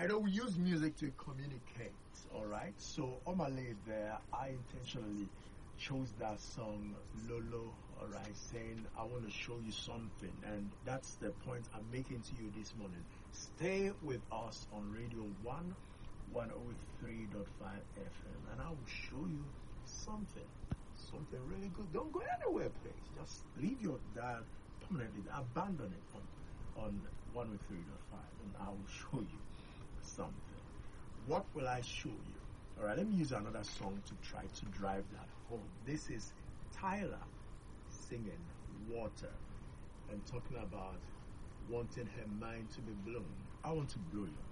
I know we use music to communicate, all right? So on my list there, I intentionally chose that song Lolo, all right, saying I want to show you something, and that's the point I'm making to you this morning. Stay with us on Radio 103.5 FM, and I will show you something, something really good. Don't go anywhere, please. Just leave your dial permanently, abandon it on 103.5, and I will show you something. What will I show you? All right, let me use another song to try to drive that home. This is Tyler singing Water and talking about wanting her mind to be blown. I want to blow your